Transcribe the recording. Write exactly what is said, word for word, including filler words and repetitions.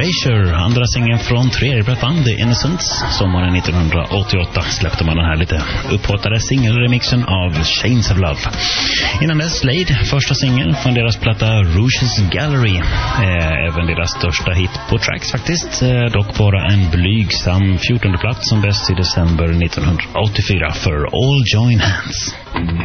Erasure, andra singeln från tredje band The Innocents. Sommaren nittonhundraåttioåtta släppte man den här lite upphottade singelremixen av Chains of Love. Innan dess Slade, första singeln från deras platta Rouge's Gallery. Eh, även deras största hit på tracks faktiskt. Eh, dock bara en blygsam fjortonde plats som bäst i december nittonhundraåttiofyra för All Join Hands.